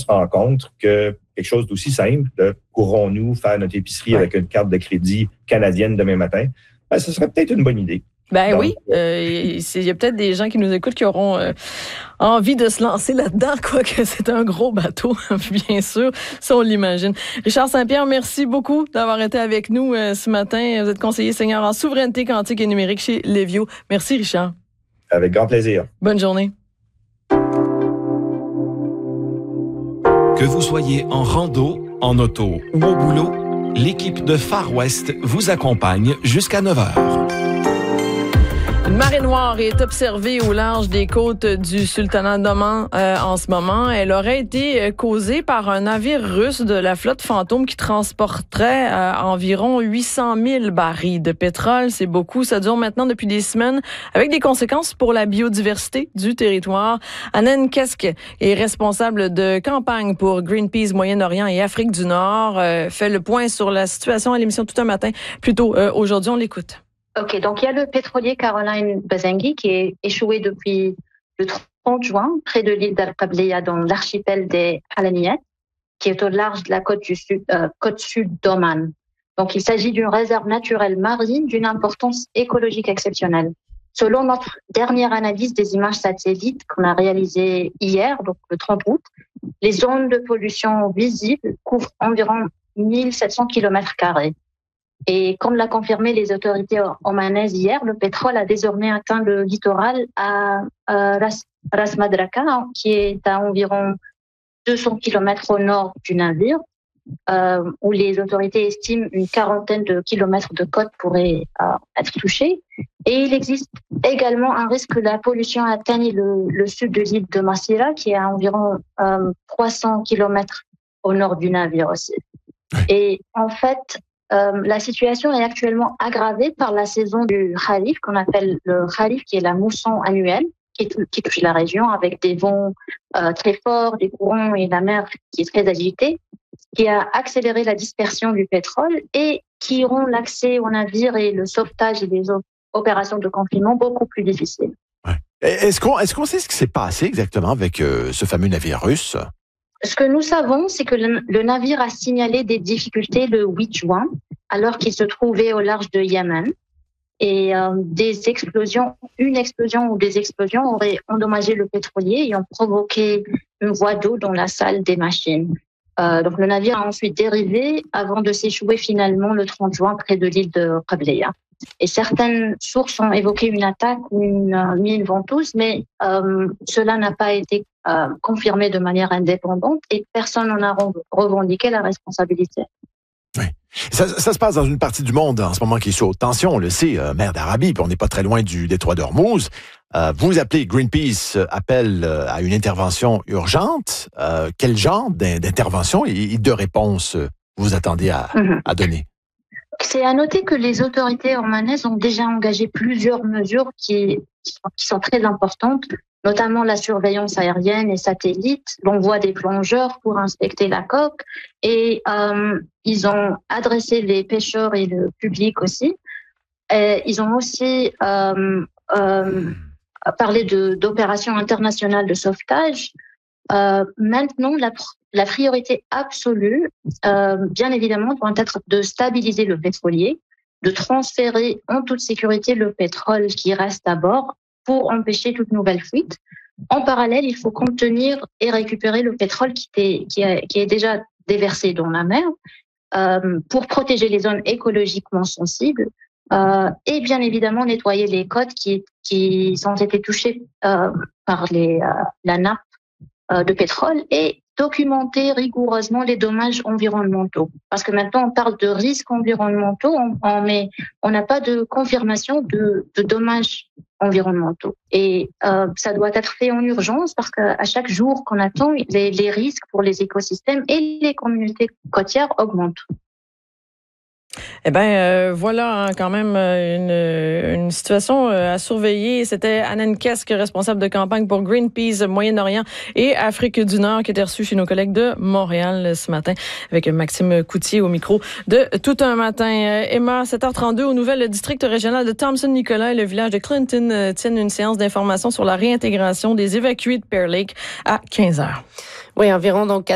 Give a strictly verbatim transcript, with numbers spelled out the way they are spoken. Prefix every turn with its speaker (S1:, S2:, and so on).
S1: rend compte que quelque chose d'aussi simple, de pourrons-nous faire notre épicerie ouais. avec une carte de crédit canadienne demain matin, ben, ce serait peut-être une bonne idée.
S2: Ben Donc, oui, euh, il y a peut-être des gens qui nous écoutent qui auront euh, envie de se lancer là-dedans, quoique c'est un gros bateau, bien sûr, ça on l'imagine. Richard Saint-Pierre, merci beaucoup d'avoir été avec nous euh, ce matin. Vous êtes conseiller senior en souveraineté quantique et numérique chez Levio. Merci Richard.
S1: Avec grand plaisir.
S2: Bonne journée.
S3: Que vous soyez en rando, en auto ou au boulot, l'équipe de Far West vous accompagne jusqu'à neuf heures.
S2: Une marée noire est observée au large des côtes du Sultanat d'Oman euh, en ce moment. Elle aurait été causée par un navire russe de la flotte Fantôme qui transporterait euh, environ huit cent mille barils de pétrole. C'est beaucoup. Ça dure maintenant depuis des semaines avec des conséquences pour la biodiversité du territoire. Anen Kesk est responsable de campagne pour Greenpeace Moyen-Orient et Afrique du Nord. Euh, fait le point sur la situation à l'émission Tout un matin. Plutôt euh, aujourd'hui, on l'écoute.
S4: Ok, donc il y a le pétrolier Caroline Bazenghi qui est échoué depuis le trente juin près de l'île d'Al-Qableya dans l'archipel des Alaniyat, qui est au large de la côte, du sud, euh, côte sud d'Oman. Donc il s'agit d'une réserve naturelle marine d'une importance écologique exceptionnelle. Selon notre dernière analyse des images satellites qu'on a réalisées hier, donc le trente août, les zones de pollution visibles couvrent environ mille sept cents kilomètres carrés. Et comme l'a confirmé les autorités omanaises hier, le pétrole a désormais atteint le littoral à Ras, Ras Madraka, qui est à environ deux cents kilomètres au nord du navire, euh, où les autorités estiment une quarantaine de kilomètres de côte pourraient euh, être touchés. Et il existe également un risque que la pollution atteigne le, le sud de l'île de Massira, qui est à environ euh, trois cents kilomètres au nord du navire aussi. Et en fait, Euh, la situation est actuellement aggravée par la saison du Kharif, qu'on appelle le Kharif, qui est la mousson annuelle, qui, qui touche la région avec des vents euh, très forts, des courants et la mer qui est très agitée, qui a accéléré la dispersion du pétrole et qui rend l'accès aux navires et le sauvetage et les opérations de confinement beaucoup plus difficiles.
S5: Ouais. Est-ce qu'on, est-ce qu'on sait ce qui s'est passé exactement avec euh, ce fameux navire russe?
S4: Ce que nous savons, c'est que le, le navire a signalé des difficultés le huit juin, alors qu'il se trouvait au large de Yémen. Et euh, des explosions, une explosion ou des explosions auraient endommagé le pétrolier et ont provoqué une voie d'eau dans la salle des machines. Euh, donc le navire a ensuite dérivé avant de s'échouer finalement le trente juin près de l'île de Qableya. Et certaines sources ont évoqué une attaque ou une euh, mine ventouse, mais euh, cela n'a pas été euh, confirmé de manière indépendante et personne n'en a revendiqué la responsabilité.
S5: Oui. Ça, ça se passe dans une partie du monde en ce moment qui est sous haute tension, on le sait, euh, mer d'Arabie, puis on n'est pas très loin du détroit d'Ormuz. Euh, vous appelez Greenpeace, euh, appelle euh, à une intervention urgente. Euh, quel genre d'intervention et de réponse euh, vous attendez à, mm-hmm. à donner?
S4: C'est à noter que les autorités omanaises ont déjà engagé plusieurs mesures qui, qui, sont, qui sont très importantes, notamment la surveillance aérienne et satellite, l'envoi des plongeurs pour inspecter la coque, et euh, ils ont adressé les pêcheurs et le public aussi. Et ils ont aussi euh, euh, parlé de, d'opérations internationales de sauvetage. Euh, maintenant, la, la priorité absolue, euh, bien évidemment, doit être de stabiliser le pétrolier, de transférer en toute sécurité le pétrole qui reste à bord pour empêcher toute nouvelle fuite. En parallèle, il faut contenir et récupérer le pétrole qui est, qui est, qui est déjà déversé dans la mer euh, pour protéger les zones écologiquement sensibles euh, et bien évidemment nettoyer les côtes qui, qui ont été touchées euh, par les, euh, la nappe de pétrole et documenter rigoureusement les dommages environnementaux. Parce que maintenant, on parle de risques environnementaux, on, on, mais on n'a pas de confirmation de, de dommages environnementaux. Et euh, ça doit être fait en urgence parce qu'à chaque jour qu'on attend, les, les risques pour les écosystèmes et les communautés côtières augmentent.
S2: Eh bien, euh, voilà hein, quand même une, une situation à surveiller. C'était Anen Kesk, responsable de campagne pour Greenpeace Moyen-Orient et Afrique du Nord, qui était reçue chez nos collègues de Montréal ce matin, avec Maxime Coutier au micro de Tout un matin. Emma, sept heures trente-deux, aux nouvelles, le district régional de Thompson-Nicolas et le village de Clinton tiennent une séance d'information sur la réintégration des évacués de Pear Lake à quinze heures.
S6: Oui, environ donc